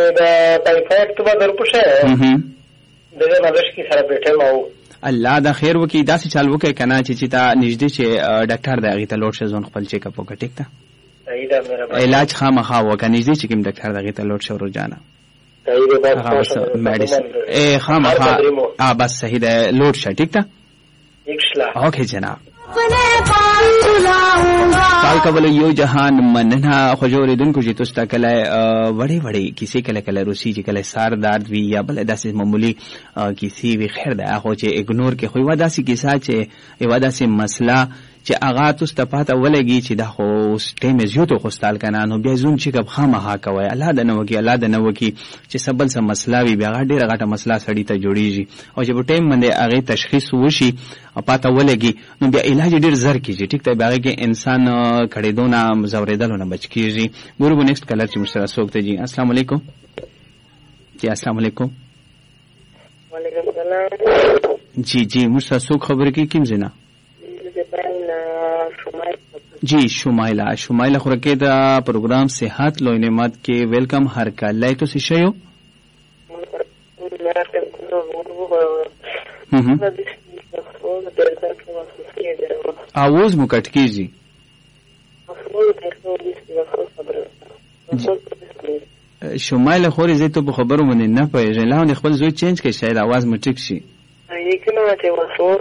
دا ټایفاید کې به درپوښه دغه مالش کې سره بیٹه ما وو الله دا خیر وکي داسې چال وکي کنه چې تا نږدې چې ډاکټر دغه ته لوټ شې ځون خپل چیک اپ وکړه ټیک ده علاج خامخا وکړه نږدې چې کوم ډاکټر دغه ته لوټ شو روزانه میډیسن خامخا بس صحیح ده لوټ شه ټیک ده اوکے جناب سال قبل یو جهان مننه خوجورې دونکو چې تاسو ته کله وړې وړې کیسې کله کله روسي چې کله سار درد وي یا بل داسې معمولی کیسې وي خیر ده هغه چې اګنور کې خو داسې کیسه چې یو داسې مسله چې هغه تاسو ته پاته ولګي چې دا خو ټیم زیاتو خوستال کنه نو بیا زوم چې کب خامخا کوي الله د نو کې الله د نو کې چې سبل سم مسله وي بیا ډیره غټه مسله سړی ته جوړیږي او چې په ټیم باندې هغه تشخیص وشي او پاته ولګي نو بیا علاج ډیر زر کیږي ټیک ته بیا کې انسان کړهدونه زوریدلونه بچ کیږي ګورو نیکسټ کلر چې مشترک سوک ته جی السلام علیکم جی السلام علیکم وعلیکم السلام جی مشترک سوک خبر کی کیم زینا جی شمایله خورکه دا پروگرام صحت لوی نعمت کې ویلکم هر کله تو شیو आवाज مو کټ کیږي شمایله خوري زه ته په خبرو باندې نه پېژنم لاندې خپل زوی چینج کړي شاید आवाज مو ټیک شي یکنه ته وسوس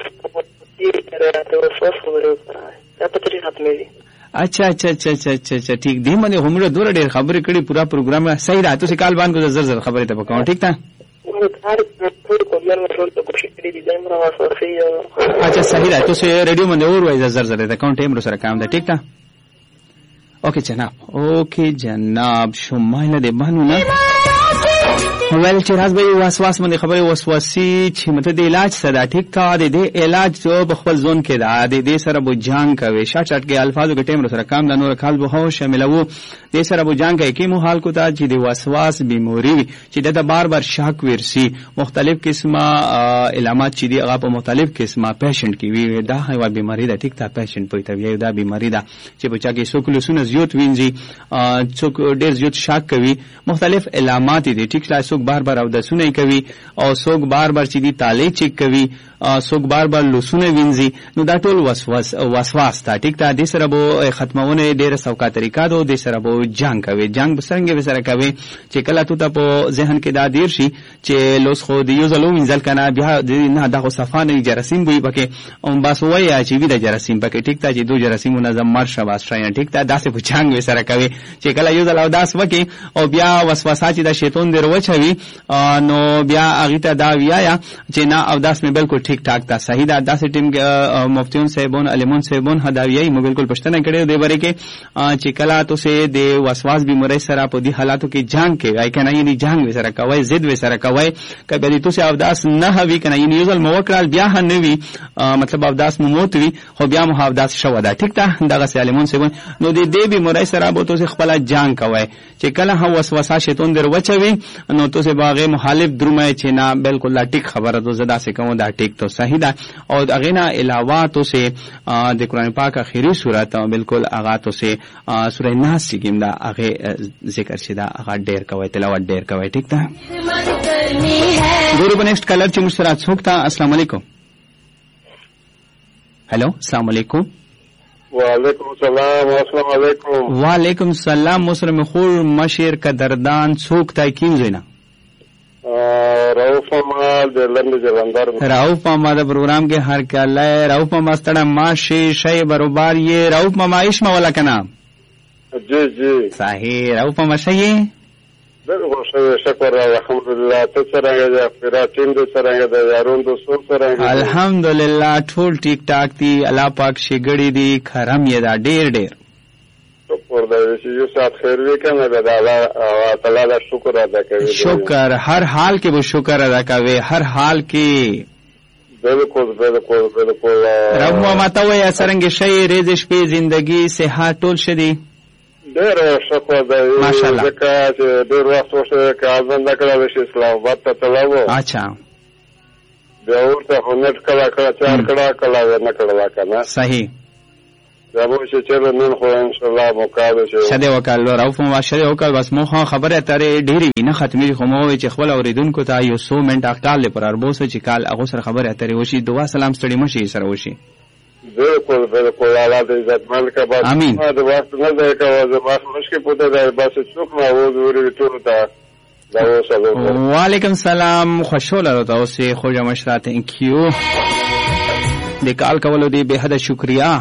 اچھا ٹھیک دی منه همړه دوره ډېر خبرې کړي پورا پروګرام صحیح راته سې کال باندې زر زر خبرې ته وکاو ٹھیک تا اچھا صحیح راته سې ریډیو باندې اور وای زر زر ته کاونټ ټیم سره کام ده ٹھیک تا اوکے جناب شمایله دې بانو نه ول چې راز به وسواس باندې خبره وسواسي چې مته د علاج صدا ټیک تا د علاج جو بخپل ځون کې دا د سره بو جان کوي شاټ کې الفاظو کې ټیم سره کام د نور خال به هو شاملو د سره بو جان کوي کې مو حال کو تا چې د وسواس بیماری چې د بار بار شک ورسي مختلف قسمه علامات چې دی هغه په مختلف قسمه پیشنټ کې وي دا هوا بیماری ده ټیک تا پیشنټ په توګه دا بیماری ده چې بچا کې سوکلوسونه زیات وینځي څوک ډېر زیات شک کوي مختلف علامات دي ټیک لا څوک بار بار او د سونه کوي او څوک بار بار چې دی تاله چیک کوي څوک بار بار لوسونه وینځي نو دا ټول وسواس تا ټیک تا د سره بو ختمونه ډیره سوکا طریقه دو د سره بو جنگ کوي جنگ بسرنګ به سره کوي چې کله تو ته په ذهن کې دا دیر شي چې لوس خو دی یو زلو وینځل کنه بیا نه دغه صفانه جراثیم وي پکې او بس وای چې وی د جراثیم پکې ټیک تا چې دو جراثیمونه زمر شواس شاین ټیک تا داسې په جنگ به سره کوي چې کله یو زلو داس وکي او بیا وسوسه چې د شیطان دروچوي نو بیا هغه ته دا ویایا چې نه او داس مې بالکل ٹھیک ٹھاک تا صحیح دا داسې ټیم مفتیون صاحبون علمون صاحبون هداویای مو بالکل پښتنه کړي دی بری کې چې کلا تو سه د وسواس بیماری سره په دې حالاتو کې جنگ کې وای کنه یعنی جنگ وسره کوي ضد وسره کوي کبه تو سه او داس نه هوي کنه یعنی یوزل موکرال بیا نه وی مطلب او داس مو موت وی خو بیا مو او داس شو دا ټیک تا دغه علمون صاحبون نو دې بیماری سره به تو سه خپل جنگ کوي چې کله هو وسوسه شیطان دروچوي نو تو سه باغه مخالف درومه چې نه بالکل لا ټیک خبره تو زدا سه کوم دا ټیک تو صحیح ده او اغه نه علاوه تو سه د قرآن پاک اخیری سورۃ بالکل اغه تو سه سورہ ناس چې کوم دا اغه ذکر شدا اغه ډیر کوي تلاوت ډیر کوي ټیک ده ګورو نیکسټ کلر چې مشترک څوک تا السلام علیکم هلو السلام علیکم وعلیکم السلام السلام علیکم وعلیکم السلام مسلم خور مشیر قدردان څوک تا کیم زینا رؤوف محمد د لندن جلندر رؤوف محمد پروگرام کے ہر کله رؤوف محمد ستړه ماشي شی برابر یہ رؤوف محمد اسم والا کا نام جی صحیح رؤوف محمد شی بالکل شکر الحمدلله ته څنګه ده فراتین د څنګه ده یارون د سو څنګه الحمدلله ټول ټیک ټاک دي الله پاک شګړی دي خرم یې دا ډیر شکر دا چې یو سات خیر وی کنه دا الله تعالی دا شکر ادا کوي شکر هر حال کې به شکر ادا کوي هر حال کې بالکل رب ماته وای سرنګ شي ریز شپې زندگی صحت ټول شدي ډېر شکر دا ماشاءالله چې ډېر وخت وشو کاظم دا کړه چې اسلام آباد ته تلو اچھا بیا ورته هنر کړه چار کړه نه کړه کنه صحیح زمو چې چېرې نن خو انشاءالله موقع ده شده وکړ راوف ما شده وکړ بس مو خبره اترې ډېری نه ختمي خو مو چې خپل اوریدونکو ته یو 100 منټه کال پر اربوسه چې کال هغه سره خبره اترې وشي دعا سلام ستړي مشي سره وشي بالکل بالکل الله دې عزتمن کا بس امين دا وخت نه دی کوي زما مشکل پته ده بس څوک نه ووري ټول ته دا وسه وعلیکم السلام خوشاله راوته خوږه مشره ثانک یو د کال کولو دی به حد شکریا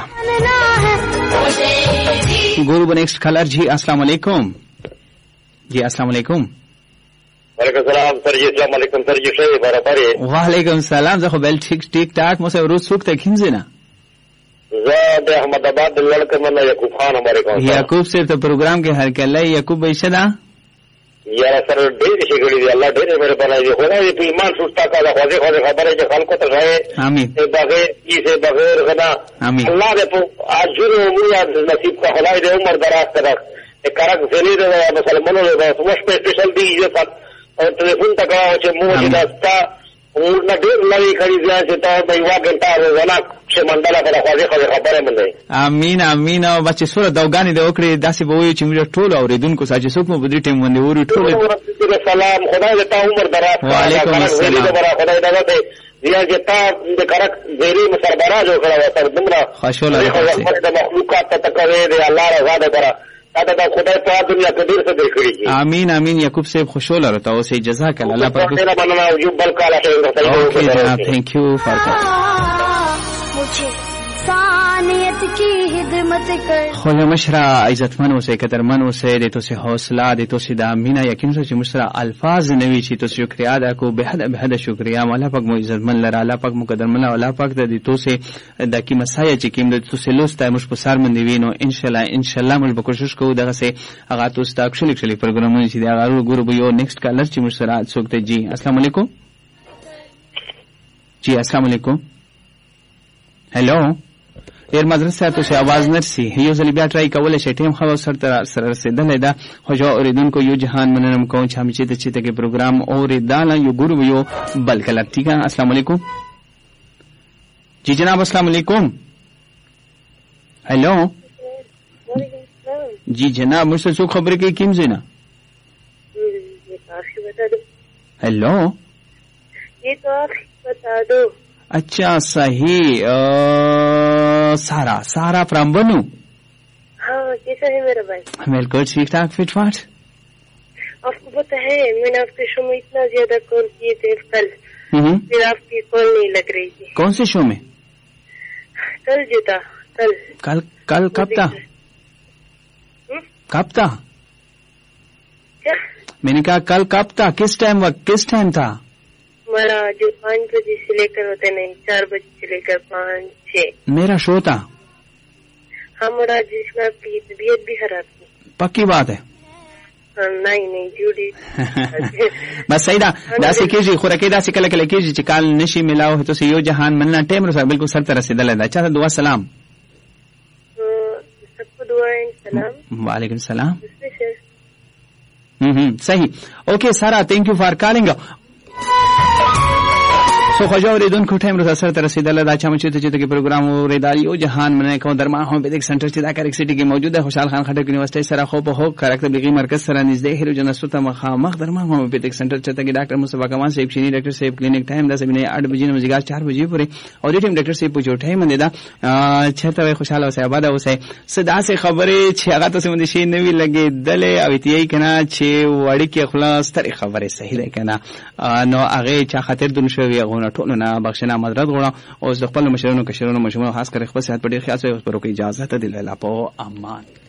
گورو نیکسٹ کالر جی السلام علیکم جی السلام علیکم وعلیکم السلام سر جی السلام علیکم سر جی شی برابر وعلیکم السلام زه خو بل ټیک ټاک مو سره روز څوک ته کیمزنه زه د احمد آباد د لړک منه یعقوب خان عمر کوم یعقوب صاحب ته پروګرام کې هر کله یعقوب بشدا یا سر ډېر شي غړي دی الله ډېر مهرباني دی خدای دې په ایمان سوستا کا دا خو خبره چې خلکو ته ځای امين بغیر کیسه بغیر غنا امين الله دې په اجر او مولا نصیب کا خدای دې عمر دراز کړه کرک زلی دې مسلمانانو له وښ په سپیشل دی یو او ټلیفون تا کا چې مو دې داستا اور نه ډېر لوي کړی ځای چې تا به یو غنټه روزانه چې منډاله په خبره منه امين امين او بچ سره دوګانی د وکړي داسې به وي چې موږ ټول اوریدونکو ساجي څوک مو بدی ټیم باندې وري ټول سلام خدای دې تا عمر دراز وعلیکم السلام خدای دې دې یا چې تا د کرک زیری مسربرا جو کړه تر دمرا خوشاله راځي د مخلوقات ته تکوي دې الله رضا دې کرا دا خدای په دنیا کې ډیر څه درکړي امين امين یعقوب صاحب خوشاله راته او سي جزاک الله پاک میرا بننا او بل کاله اوکے جناب تھینک یو فار مجھے انسانیت کی خدمت کر خوږه مشره عزتمن اوسئ قدرمن اوسئ د توسه حوصله د توسه د امینه یقین چې مشره الفاظ نوي چې توسه شکریا ادا کو به حد شکریا مولا پاک مو عزتمن لره الله پاک مقدرمن الله پاک د توسه د کی مسایه چې کیم د توسه لوسته مش په سر من وینو ان شاء الله مل کوشش کوو دغه سه هغه توسه اکشلی پروګرامونه چې دا غوړو ګورو یو نیکسٹ کالر چې مشره څوک ته جی السلام علیکم جی السلام علیکم هلو ډیر مدرسه ته आवाज نرسي یو ځل بیا ټرای کول شي ټیم خو سره رسیدلې ده خو جو اوریدونکو یو جهان مننم کوم چې همیشه ته چې ته پروګرام اوریدل یو ګورو یو بل کله ٹھیک ہے السلام علیکم جی جناب السلام علیکم هلو جی جناب مجھ سے څوک خبرې کوي کیم زینا هلو یہ تو آپ بتا دو اچھا صحیح سارا فرام بنو ہاں کیسا ہے میرا بھائی بالکل ٹھیک ٹھاک فٹ فاٹ آپ کو پتا ہے میں نے آپ کے شو میں اتنا زیادہ کال کیے تھے کل پھر آپ کی کال نہیں لگ رہی تھی کون سے شو میں کل جو تھا کل کب تھا کیا میں نے کہا کل کب تھا کس ٹائم تھا ہمارا جو 5 بجے سے لے کر ہوتے نہیں 4 بجے سے لے کر 5-6 میرا شو تھا ہمارا جس میں آپ کی طبیعت بھی خراب تھی پکی بات ہے نہیں جھوٹی بس صحیح دا داسې کېږي خوراکي داسې کله کېږي چې کال نشي ملاو ته یو جهان مننه ټیم رسوي بالکل سر ته رسیدلی ده چاته دعا سلام سب کو دعائیں سلام وعلیکم السلام صحیح اوکے سارا تھینک یو فار کالنگ سو خوږه اوریدونکو ټایم را سره رسیدله دا چې ته پروګرام اوریدل یو جهان مننه کوم درمان هم په دې سنټر چې دا کرک سټي کې موجوده خوشحال خان خټک یونیورسيټي سره خو په هو کرک تبلیغي مرکز سره نږدې هیرو جنسو ته مخامخ درمان هم په دې سنټر چې ته ډاکټر مصطفی کمال صاحب شینی ډاکټر صاحب کلینیک ټایم د سبینه 8 بجې نه مزګار 4 بجې پورې او دې ټیم ډاکټر صاحب په جو ټایم نه دا چې ته خوشاله اوسه آباد اوسه صدا سه خبره چې هغه تاسو باندې شي نوی لګې دله او تی کنا چې وړي کې خلاص تر خبره صحیح ده کنه نو هغه چا خاطر دون شوی غونه ټول نه بخښنه مدرد غواړم او د خپل مشرانو کشرانو مشمول خاص کر خپل صحت په ډیر خیال سره پرو کې اجازه ته دلته په امان